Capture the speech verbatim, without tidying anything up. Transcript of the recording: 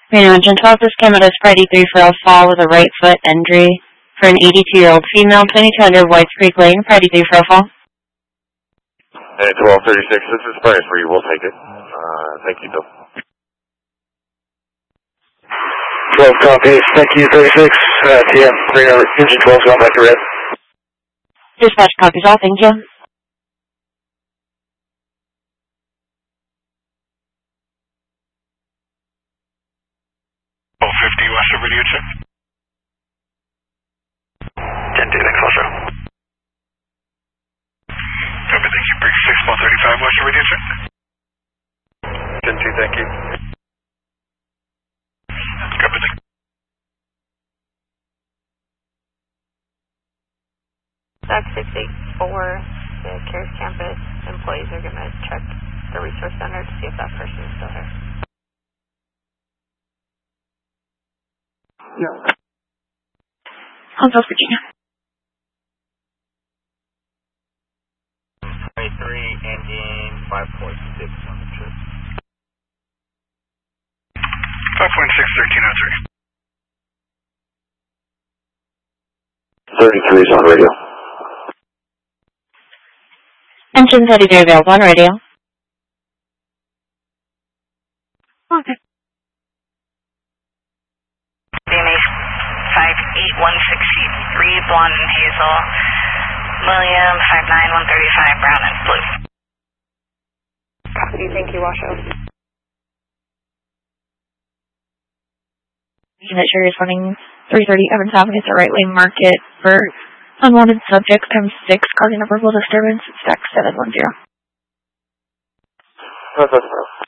Reno Engine twelve, this came out as Friday three for a fall with a right foot injury for an eighty-two-year-old female, twenty-two hundred Whites Creek Lane, Friday three for a fall. Hey, twelve thirty-six, this is Brian for you. We'll take it. Uh, thank you, Bill. twelve copy, thank you, thirty-six, uh, T M, Reno Engine twelve, going back to red. Dispatch copies all, thank you. twelve fifty, Western radio check. ten two, thanks, also. Copy, thank you. Brig six one thirty-five, Western radio check. ten two, thank you. Copy, thank you. Back six eight four, the Cares Campus employees are going to check the resource center to see if that person is still here. Yeah. Huntsville, Virginia. twenty-three, engine five point six on the trip. five point six, thirteen oh three. thirty-three is on radio. Engine thirty-three available on radio. Okay. D M A five eight one six three, blonde and hazel. William five nine one thirty-five, brown and blue. Copy, thank you, Washoe. Unit sure is running three thirty Evans Avenue to right lane market for unwanted subjects times six, causing a verbal disturbance. Stack seven one zero. That's